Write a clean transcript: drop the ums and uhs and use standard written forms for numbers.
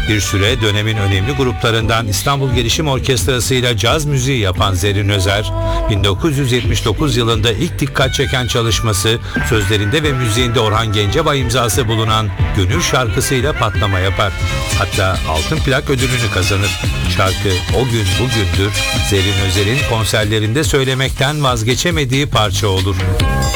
Bir süre dönemin önemli gruplarından İstanbul Gelişim Orkestrası ile caz müziği yapan Zerrin Özer, 1979 yılında ilk dikkat çeken çalışması, sözlerinde ve müziğinde Orhan Gencebay imzası bulunan Gönül şarkısıyla patlama yapar. Hatta altın plak ödülünü kazanır. Şarkı O Gün Bugündür, Zerrin Özer'in konserlerinde söylemekten vazgeçemediği parça olur.